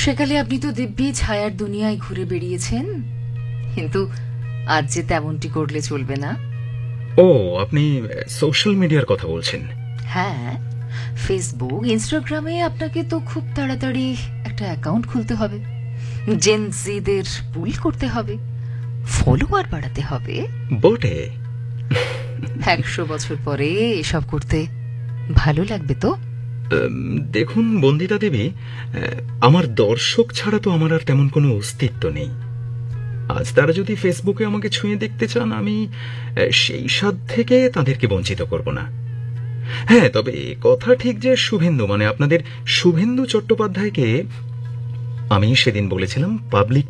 সেকালে আপনি তো দিব্যি ছায়ার দুনিয়ায় ঘুরে বেরিয়েছেন, কিন্তু আজ যে তেমনটি করলে চলবে না। ও, আপনি সোশ্যাল মিডিয়ার কথা বলছেন? হ্যাঁ, ফেসবুক, ইনস্টাগ্রামে আপনাকে তো খুব তাড়াতাড়ি একটা অ্যাকাউন্ট খুলতে হবে, জেনজিদের পুল করতে হবে, ফলোয়ার বাড়াতে হবে। বটে। 100 বছর পরে এসব করতে ভালো লাগবে তো? দেখুন বন্দিতা দেবী, আমার দর্শক ছাড়া তো আমার আর তেমন কোনো অস্তিত্ব নেই। আজ তারা যদি ফেসবুকে আমাকে ছুঁয়ে দেখতে চান, আমি সেই স্বাদ থেকে তাদেরকে বঞ্চিত করব না। হ্যাঁ, তবে কথা ঠিক যে শুভেন্দু, মানে আপনাদের শুভেন্দু চট্টোপাধ্যায়কে আমি সেদিন বলেছিলাম পাবলিক